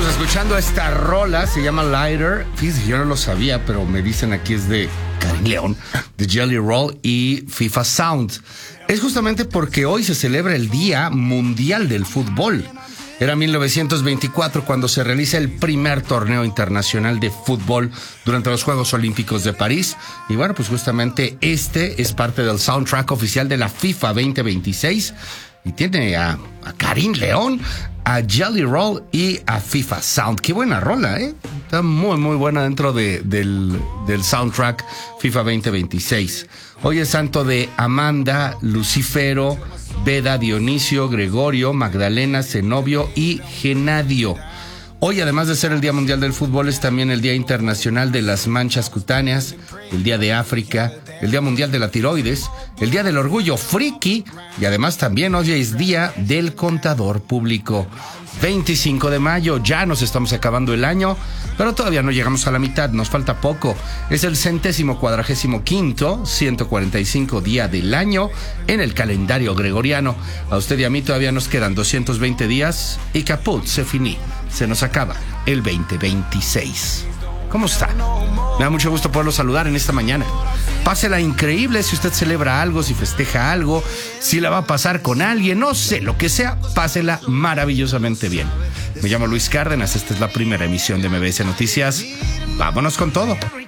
Estamos escuchando esta rola, se llama Lighter. Fíjense, yo no lo sabía, pero me dicen aquí es de Karim León, de Jelly Roll y FIFA Sound. Es justamente porque hoy se celebra el Día Mundial del Fútbol. Era 1924 cuando se realiza el primer torneo internacional de fútbol durante los Juegos Olímpicos de París. Y bueno, pues justamente este es parte del soundtrack oficial de la FIFA 2026. Y tiene a Karim León, a Jelly Roll y a FIFA Sound. Qué buena rola, ¿eh? Está muy, muy buena dentro del soundtrack FIFA 2026. Hoy es santo de Amanda, Lucifero, Beda, Dionisio, Gregorio, Magdalena, Zenobio y Genadio. Hoy, además de ser el Día Mundial del Fútbol, es también el Día Internacional de las Manchas Cutáneas, el Día de África, el Día Mundial de la Tiroides, el Día del Orgullo Friki y además también hoy es Día del Contador Público. 25 de mayo, ya nos estamos acabando el año, pero todavía no llegamos a la mitad, nos falta poco. Es el 145º, 145 día del año en el calendario gregoriano. A usted y a mí todavía nos quedan 220 días y caput, se finí. Se nos acaba el 2026. ¿Cómo está? Me da mucho gusto poderlo saludar en esta mañana. Pásela increíble si usted celebra algo, si festeja algo, si la va a pasar con alguien, no sé, lo que sea, pásela maravillosamente bien. Me llamo Luis Cárdenas, esta es la primera emisión de MBS Noticias. Vámonos con todo.